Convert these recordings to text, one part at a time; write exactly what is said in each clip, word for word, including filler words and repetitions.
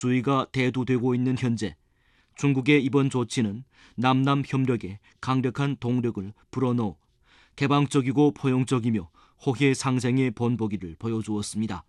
수위가 대두되고 있는 현재 중국의 이번 조치는 남남 협력에 강력한 동력을 불어넣어 개방적이고 포용적이며 호혜 상생의 본보기를 보여주었습니다.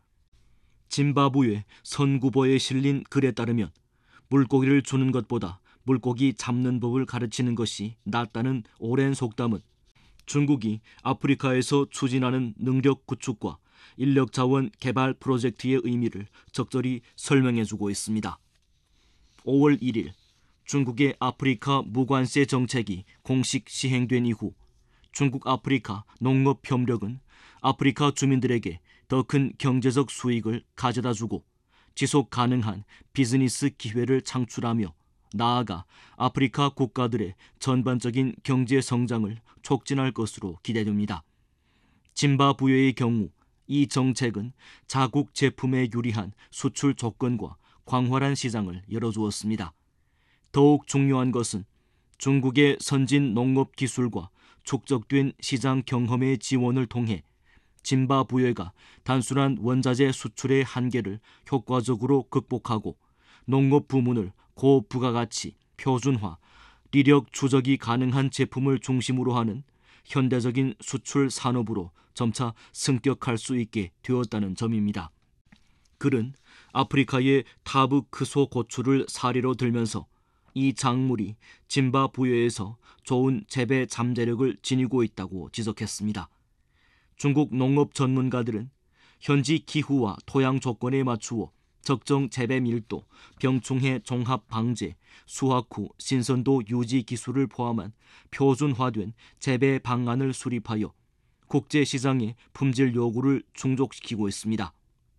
짐바브웨 선구보에 실린 글에 따르면 물고기를 주는 것보다 물고기 잡는 법을 가르치는 것이 낫다는 오랜 속담은 중국이 아프리카에서 추진하는 능력 구축과 인력 자원 개발 프로젝트의 의미를 적절히 설명해주고 있습니다. 오월 일일 중국의 아프리카 무관세 정책이 공식 시행된 이후 중국 아프리카 농업협력은 아프리카 주민들에게 더 큰 경제적 수익을 가져다주고 지속 가능한 비즈니스 기회를 창출하며 나아가 아프리카 국가들의 전반적인 경제 성장을 촉진할 것으로 기대됩니다. 짐바브웨의 경우 이 정책은 자국 제품에 유리한 수출 조건과 광활한 시장을 열어주었습니다. 더욱 중요한 것은 중국의 선진 농업 기술과 축적된 시장 경험의 지원을 통해 짐바브웨가 단순한 원자재 수출의 한계를 효과적으로 극복하고 농업 부문을 고부가가치, 표준화, 리력 추적이 가능한 제품을 중심으로 하는 현대적인 수출 산업으로 점차 승격할 수 있게 되었다는 점입니다. 글은 아프리카의 타브크소 고추를 사례로 들면서 이 작물이 짐바브웨에서 좋은 재배 잠재력을 지니고 있다고 지적했습니다. 중국 농업 전문가들은 현지 기후와 토양 조건에 맞추어 적정 재배 밀도, 병충해 종합 방제, 수확 후 신선도 유지 기술을 포함한 표준화된 재배 방안을 수립하여 국제 시장의 품질 요구를 충족시키고 있습니다.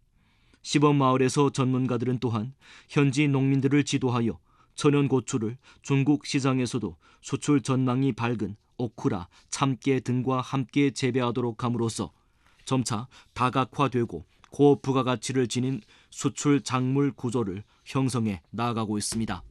시범마을에서 전문가들은 또한 현지 농민들을 지도하여 천연고추를 중국 시장에서도 수출 전망이 밝은 오크라, 참깨 등과 함께 재배하도록 함으로써 점차 다각화되고 고부가가치를 지닌 수출 작물 구조를 형성해 나아가고 있습니다.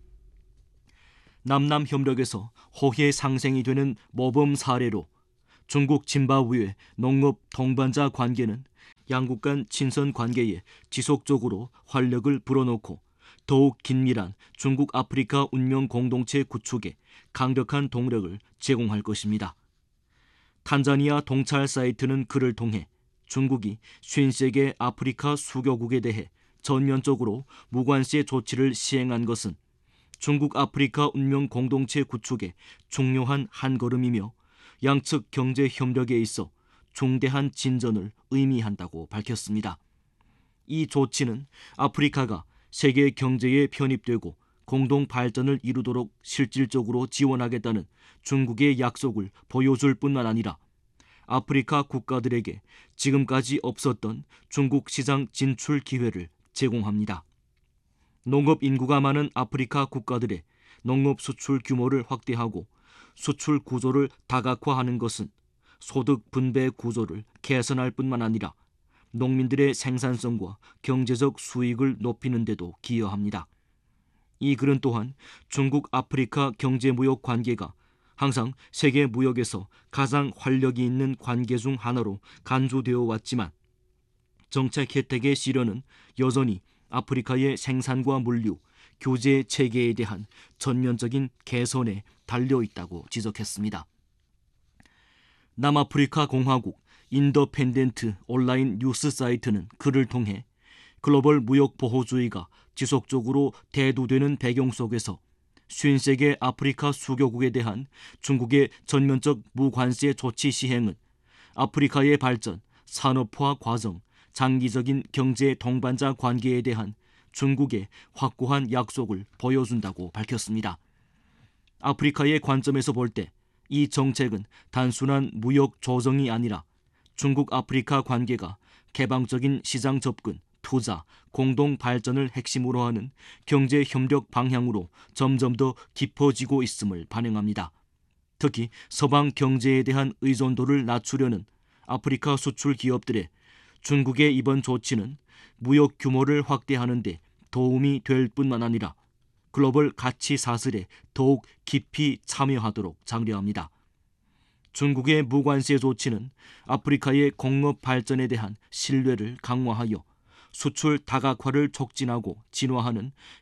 남남 협력에서 호혜 상생이 되는 모범 사례로 중국 짐바브웨 농업 동반자 관계는 양국 간 친선 관계에 지속적으로 활력을 불어넣고 더욱 긴밀한 중국 아프리카 운명 공동체 구축에 강력한 동력을 제공할 것입니다. 탄자니아 동찰 사이트는 그를 통해 중국이 오십세 개 아프리카 수교국에 대해 전면적으로 무관세 조치를 시행한 것은 중국 아프리카 운명 공동체 구축에 중요한 한 걸음이며 양측 경제 협력에 있어 중대한 진전을 의미한다고 밝혔습니다. 이 조치는 아프리카가 세계 경제에 편입되고 공동 발전을 이루도록 실질적으로 지원하겠다는 중국의 약속을 보여줄 뿐만 아니라 아프리카 국가들에게 지금까지 없었던 중국 시장 진출 기회를 제공합니다. 농업 인구가 많은 아프리카 국가들의 농업 수출 규모를 확대하고 수출 구조를 다각화하는 것은 소득 분배 구조를 개선할 뿐만 아니라 농민들의 생산성과 경제적 수익을 높이는 데도 기여합니다. 이 글은 또한 중국 아프리카 경제무역 관계가 항상 세계 무역에서 가장 활력이 있는 관계 중 하나로 간주되어 왔지만 정책 혜택의 실현은 여전히 아프리카의 생산과 물류, 교제 체계에 대한 전면적인 개선에 달려 있다고 지적했습니다. 남아프리카 공화국 인더펜덴트 온라인 뉴스 사이트는 그를 통해 글로벌 무역 보호주의가 지속적으로 대두되는 배경 속에서 오십세 개 아프리카 수교국에 대한 중국의 전면적 무관세 조치 시행은 아프리카의 발전, 산업화 과정, 장기적인 경제 동반자 관계에 대한 중국의 확고한 약속을 보여준다고 밝혔습니다. 아프리카의 관점에서 볼 때 이 정책은 단순한 무역 조정이 아니라 중국 아프리카 관계가 개방적인 시장 접근, 투자, 공동 발전을 핵심으로 하는 경제 협력 방향으로 점점 더 깊어지고 있음을 반영합니다. 특히 서방 경제에 대한 의존도를 낮추려는 아프리카 수출 기업들의 중국의 이번 조치는 무역 규모를 확대하는 데 도움이 될 뿐만 아니라 글로벌 가치 사슬에 더욱 깊이 참여하도록 장려합니다. 중국의 무관세 조치는 아프리카의 공업 발전에 대한 신뢰를 강화하여 수출 다각화를 촉진하고 진화하는